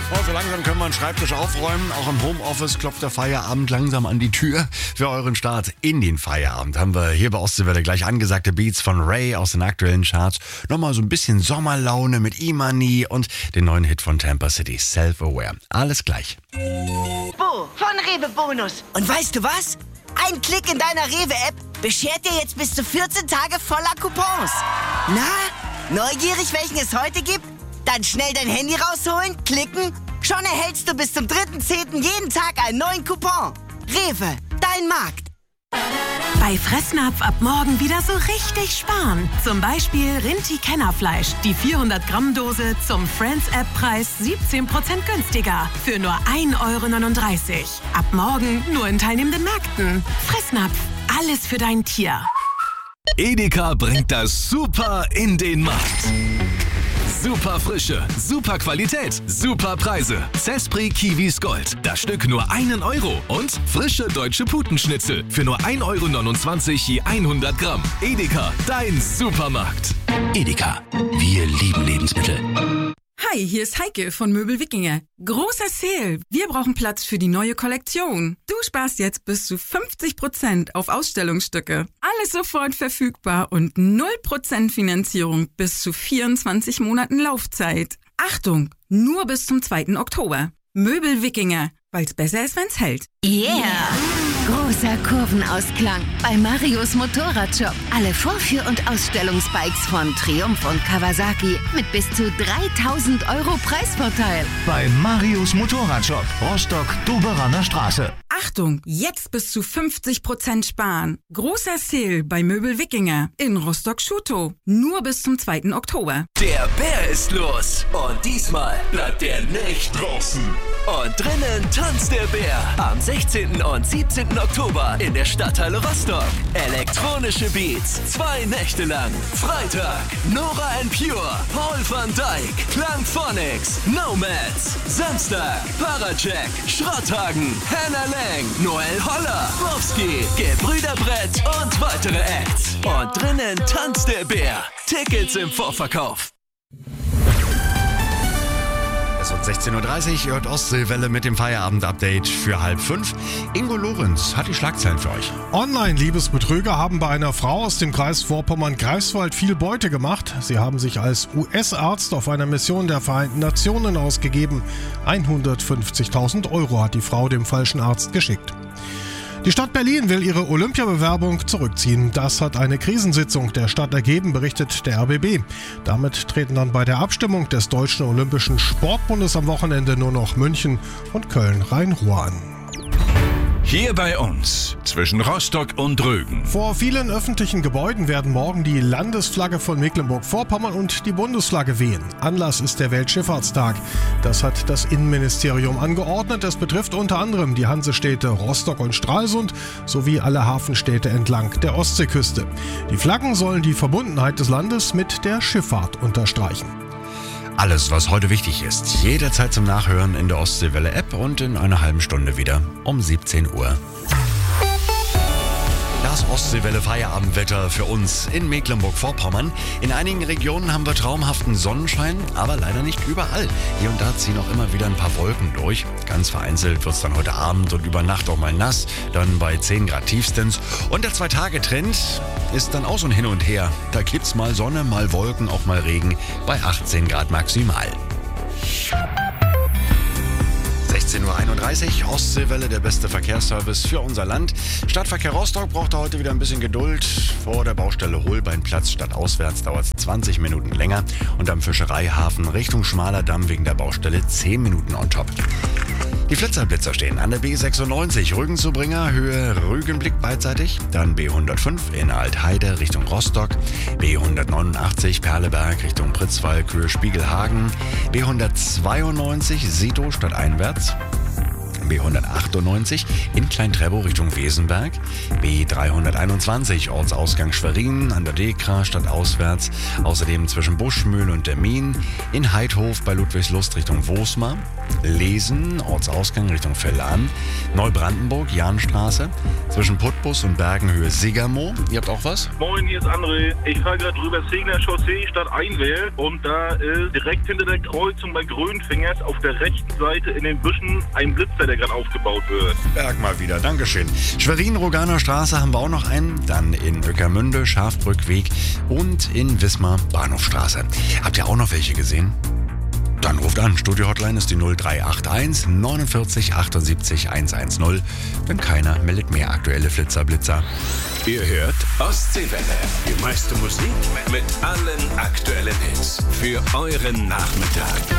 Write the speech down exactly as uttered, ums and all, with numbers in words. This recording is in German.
Oh, so langsam können wir einen Schreibtisch aufräumen. Auch im Homeoffice klopft der Feierabend langsam an die Tür. Für euren Start in den Feierabend haben wir hier bei Ostseewelle gleich angesagte Beats von Ray aus den aktuellen Charts. Nochmal so ein bisschen Sommerlaune mit Imani und den neuen Hit von Tampa City, Self-Aware. Alles gleich. Bo von Rewe Bonus. Und weißt du was? Ein Klick in deiner Rewe-App beschert dir jetzt bis zu vierzehn Tage voller Coupons. Na, neugierig, welchen es heute gibt? Dann schnell dein Handy rausholen, klicken. Schon erhältst du bis zum dritten zehnten jeden Tag einen neuen Coupon. Rewe, dein Markt. Bei Fressnapf ab morgen wieder so richtig sparen. Zum Beispiel Rinti-Kennerfleisch. Die vierhundert Gramm Dose zum Friends-App-Preis siebzehn Prozent günstiger. Für nur ein Euro neununddreißig. Ab morgen nur in teilnehmenden Märkten. Fressnapf, alles für dein Tier. Edeka bringt das Super in den Markt. Super Frische, super Qualität, super Preise. Zespri Kiwis Gold. Das Stück nur einen Euro. Und frische deutsche Putenschnitzel für nur ein Euro neunundzwanzig je hundert Gramm. Edeka, dein Supermarkt. Edeka, wir lieben Lebensmittel. Hi, hier ist Heike von Möbel Wikinger. Großer Sale. Wir brauchen Platz für die neue Kollektion. Du sparst jetzt bis zu fünfzig Prozent auf Ausstellungsstücke. Alles sofort verfügbar und null Prozent Finanzierung bis zu vierundzwanzig Monaten Laufzeit. Achtung, nur bis zum zweiten Oktober. Möbel Wikinger, weil's besser ist, wenn's hält. Yeah! Großer Kurvenausklang bei Marius Motorradshop. Alle Vorführ- und Ausstellungsbikes von Triumph und Kawasaki mit bis zu dreitausend Euro Preisvorteil. Bei Marius Motorradshop, Rostock-Doberaner Straße. Achtung, jetzt bis zu fünfzig Prozent sparen. Großer Sale bei Möbel Wikinger in Rostock-Schutow. Nur bis zum zweiten Oktober. Der Bär ist los. Und diesmal bleibt er nicht draußen. Und drinnen tanzt der Bär. Am sechzehnten und siebzehnten Oktober in der Stadthalle Rostock. Elektronische Beats, zwei Nächte lang. Freitag, Nora and Pure, Paul van Dyk, Klangphonics, Nomads. Samstag, Parajack, Schrotthagen, Hannah Lang, Noel Holler, Bowski, Gebrüder Brett und weitere Acts. Und drinnen tanzt der Bär. Tickets im Vorverkauf. Es wird sechzehn Uhr dreißig, ihr hört Ostseewelle mit dem Feierabend-Update für halb fünf. Ingo Lorenz hat die Schlagzeilen für euch. Online-Liebesbetrüger haben bei einer Frau aus dem Kreis Vorpommern-Greifswald viel Beute gemacht. Sie haben sich als U S-Arzt auf einer Mission der Vereinten Nationen ausgegeben. hundertfünfzigtausend Euro hat die Frau dem falschen Arzt geschickt. Die Stadt Berlin will ihre Olympiabewerbung zurückziehen. Das hat eine Krisensitzung der Stadt ergeben, berichtet der R B B. Damit treten dann bei der Abstimmung des Deutschen Olympischen Sportbundes am Wochenende nur noch München und Köln-Rhein-Ruhr an. Hier bei uns, zwischen Rostock und Rügen. Vor vielen öffentlichen Gebäuden werden morgen die Landesflagge von Mecklenburg-Vorpommern und die Bundesflagge wehen. Anlass ist der Weltschifffahrtstag. Das hat das Innenministerium angeordnet. Es betrifft unter anderem die Hansestädte Rostock und Stralsund sowie alle Hafenstädte entlang der Ostseeküste. Die Flaggen sollen die Verbundenheit des Landes mit der Schifffahrt unterstreichen. Alles, was heute wichtig ist, jederzeit zum Nachhören in der Ostseewelle-App und in einer halben Stunde wieder um siebzehn Uhr. Das Ostseewelle-Feierabendwetter für uns in Mecklenburg-Vorpommern. In einigen Regionen haben wir traumhaften Sonnenschein, aber leider nicht überall. Hier und da ziehen auch immer wieder ein paar Wolken durch. Ganz vereinzelt wird es dann heute Abend und über Nacht auch mal nass, dann bei zehn Grad tiefstens. Und der Zwei-Tage-Trend ist dann auch so ein Hin und Her. Da gibt's mal Sonne, mal Wolken, auch mal Regen bei achtzehn Grad maximal. sechzehn Uhr einunddreißig, Ostseewelle, der beste Verkehrsservice für unser Land. Stadtverkehr Rostock braucht heute wieder ein bisschen Geduld. Vor der Baustelle Holbeinplatz statt auswärts dauert es zwanzig Minuten länger. Und am Fischereihafen Richtung Schmaler Damm wegen der Baustelle zehn Minuten on top. Die Flitzerblitzer stehen an der B sechsundneunzig, Rügen-Zubringer, Höhe Rügenblick beidseitig. Dann B hundertfünf in Altheide Richtung Rostock. B hundertneunundachtzig Perleberg Richtung Pritzwalk, Höhe Spiegelhagen. B hundertzweiundneunzig Sito stadteinwärts. B hundertachtundneunzig in Klein-Treppow Richtung Wesenberg, B dreihunderteinundzwanzig Ortsausgang Schwerin an der Dekra stadtauswärts, außerdem zwischen Buschmühl und Dermin, in Heidhof bei Ludwigslust Richtung Wosmar, Lesen Ortsausgang Richtung Vellan, Neubrandenburg Jahnstraße, zwischen Putbus und Bergenhöhe Sigermo. Ihr habt auch was? Moin, hier ist André. Ich fahre gerade drüber Segner Chaussee statt Einwähl und da ist direkt hinter der Kreuzung bei Grönfingers auf der rechten Seite in den Büschen ein Blitzer, der gerade aufgebaut wird. Berg mal wieder, Dankeschön. Schwerin-Roganer Straße haben wir auch noch einen, dann in Ueckermünde, Schafbrückweg und in Wismar Bahnhofstraße. Habt ihr auch noch welche gesehen? Dann ruft an. Studio-Hotline ist die null drei acht eins neunundvierzig achtundsiebzig hundertzehn. Denn keiner meldet mehr aktuelle Flitzer-Blitzer. Ihr hört Ostseewelle. Die meiste Musik mit allen aktuellen Hits für euren Nachmittag.